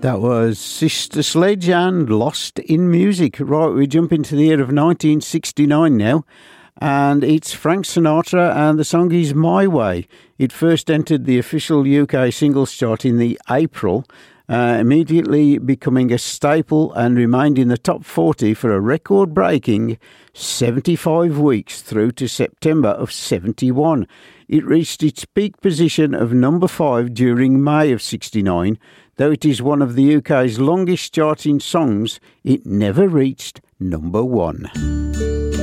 That was Sister Sledge and Lost in Music. Right, we jump into the year of 1969 now, and it's Frank Sinatra, and the song is My Way. It first entered the official UK singles chart in the April, immediately becoming a staple and remained in the top 40 for a record-breaking 75 weeks through to September of 71. It reached its peak position of number 5 during May of 69. Though it is one of the UK's longest charting songs, it never reached number 1.